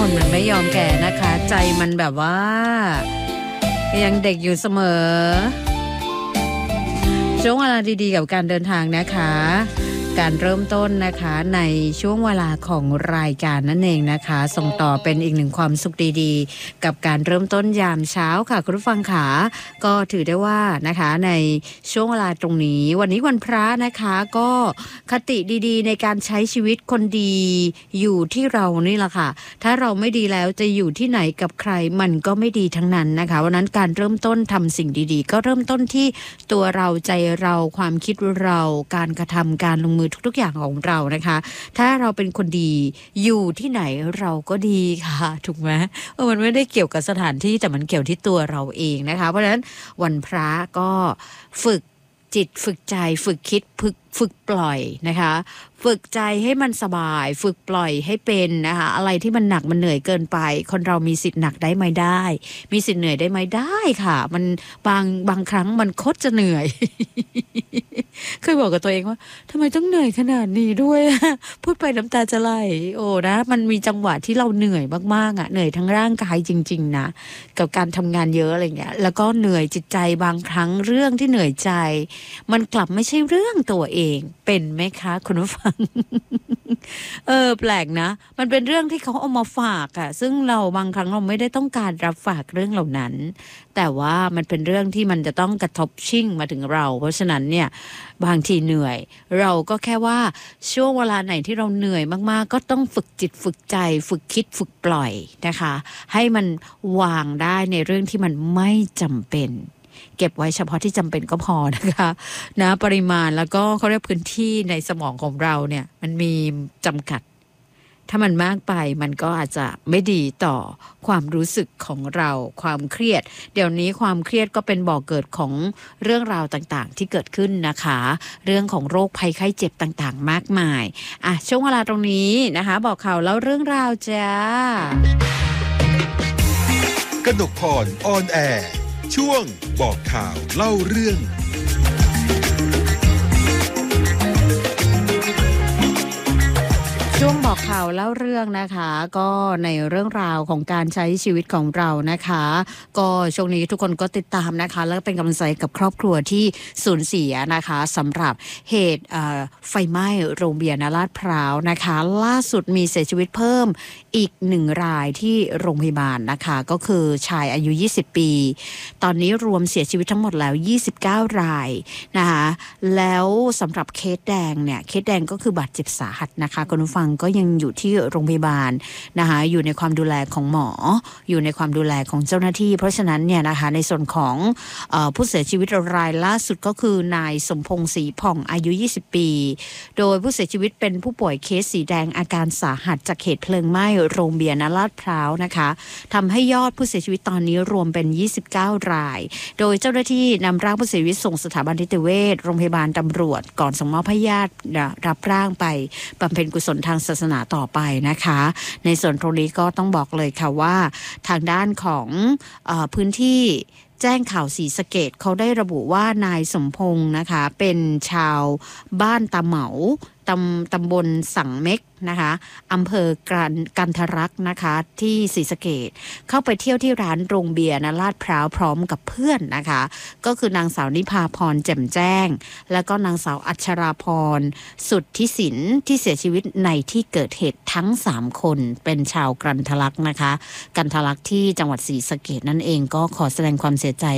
คนมันไม่ยอมแก่นะคะใจมันแบบว่ายังเด็กอยู่เสมอช่วงเวลาดีๆกับการเดินทางนะคะการเริ่มต้นนะคะในช่วงเวลาของรายการนั่นเองนะคะส่งต่อเป็นอีกหนึ่งความสุขดีๆกับการเริ่มต้นยามเช้าค่ะคุณผู้ฟังค่ะก็ถือได้ว่านะคะในช่วงเวลาตรงนี้วันนี้วันพระนะคะก็คติดีๆในการใช้ชีวิตคนดีอยู่ที่เรานี่แหละค่ะถ้าเราไม่ดีแล้วจะอยู่ที่ไหนกับใครมันก็ไม่ดีทั้งนั้นนะคะวันนั้นการเริ่มต้นทำสิ่งดีๆก็เริ่มต้นที่ตัวเราใจเราความคิดเราการกระทำการลงมือทุกๆอย่างของเรานะคะถ้าเราเป็นคนดีอยู่ที่ไหนเราก็ดีค่ะถูกไหมมันไม่ได้เกี่ยวกับสถานที่แต่มันเกี่ยวที่ตัวเราเองนะคะเพราะฉะนั้นวันพระก็ฝึกจิตฝึกใจฝึกคิดฝึกปล่อยนะคะฝึกใจให้มันสบายฝึกปล่อยให้เป็นนะคะอะไรที่มันหนักมันเหนื่อยเกินไปคนเรามีสิทธิ์หนักได้ไหมได้มีสิทธิ์เหนื่อยได้ไหมได้ค่ะมันบางครั้งมันโคตรจะเหนื่อย เคยบอกกับตัวเองว่าทำไมต้องเหนื่อยขนาดนี้ด้วย พูดไปน้ำตาจะไหลโอ้นะมันมีจังหวะที่เราเหนื่อยมากๆอ่ะเหนื่อยทั้งร่างกายจริงๆนะกับการทำงานเยอะอะไรเงี้ยแล้วก็เหนื่อยจิตใจบางครั้งเรื่องที่เหนื่อยใจมันกลับไม่ใช่เรื่องตัวเองเป็นไหมคะคุณผู้ฟัง แปลกนะมันเป็นเรื่องที่เขาเอามาฝากอะซึ่งเราบางครั้งเราไม่ได้ต้องการรับฝากเรื่องเหล่านั้นแต่ว่ามันเป็นเรื่องที่มันจะต้องกระทบชิ่งมาถึงเราเพราะฉะนั้นเนี่ยบางทีเหนื่อยเราก็แค่ว่าช่วงเวลาไหนที่เราเหนื่อยมากๆก็ต้องฝึกจิตฝึกใจฝึกคิดฝึกปล่อยนะคะให้มันวางได้ในเรื่องที่มันไม่จำเป็นเก็บไว้เฉพาะที่จำเป็นก็พอนะคะนะปริมาณแล้วก็เขาเรียกพื้นที่ในสมองของเราเนี่ยมันมีจำกัดถ้ามันมากไปมันก็อาจจะไม่ดีต่อความรู้สึกของเราความเครียดเดี๋ยวนี้ความเครียดก็เป็นบ่อเกิดของเรื่องราวต่างๆที่เกิดขึ้นนะคะเรื่องของโรคภัยไข้เจ็บต่างๆมากมายช่วงเวลาตรงนี้นะคะบอกข่าวแล้วเรื่องราวจ้ากนกพรออนแอร์ช่วงบอกข่าวเล่าเรื่องช่วงบอกข่าวเล่าเรื่องนะคะก็ในเรื่องราวของการใช้ชีวิตของเรานะคะก็ช่วงนี้ทุกคนก็ติดตามนะคะแล้วเป็นกำลังใจกับครอบครัวที่สูญเสียนะคะสำหรับเหตุไฟไหม้โรงเบียร์ณลาดพร้าวนะคะล่าสุดมีเสียชีวิตเพิ่มอีก1รายที่โรงพยาบาลนะคะก็คือชายอายุ20ปีตอนนี้รวมเสียชีวิตทั้งหมดแล้ว29รายนะคะแล้วสำหรับเคสแดงเนี่ยเคสแดงก็คือบาดเจ็บสาหัสนะคะคุณผู้ฟังก็ยังอยู่ที่โรงพยาบาลนะคะอยู่ในความดูแลของหมออยู่ในความดูแลของเจ้าหน้าที่เพราะฉะนั้นเนี่ยนะคะในส่วนของผู้เสียชีวิตรายล่าสุดก็คือนายสมพงษ์ศรีผ่องอายุ20ปีโดยผู้เสียชีวิตเป็นผู้ป่วยเคสสีแดงอาการสาหัสจากเหตุเพลิงไหม้โรงเบียร์ณลาดพร้าวนะคะทำให้ยอดผู้เสียชีวิตตอนนี้รวมเป็น29รายโดยเจ้าหน้าที่นำร่างผู้เสียชีวิตส่งสถาบันนิติเวชโรงพยาบาลตำรวจก่อนส่งมอบให้ญาติรับร่างไปบำเพ็ญกุศลทางศาสนาต่อไปนะคะในส่วนตรงนี้ก็ต้องบอกเลยค่ะว่าทางด้านของพื้นที่แจ้งข่าวศรีสะเกษเขาได้ระบุว่านายสมพงษ์นะคะเป็นชาวบ้านตาเหมาตำบลสังเม็กนะคะอำเภอกันทรักษ์นะคะที่ศรีสะเกษเข้าไปเที่ยวที่ร้านโรงเบียร์ณลาดพร้าวพร้อมกับเพื่อนนะคะก็คือนางสาวนิพาพรแจ่มแจ้งแล้วก็นางสาวอัชราพรสุทธิศิลป์ที่เสียชีวิตในที่เกิดเหตุทั้ง3คนเป็นชาวกันทรักษ์นะคะกันทรักษ์ที่จังหวัดศรีสะเกษนั่นเองก็ขอแสดงความเสียใจ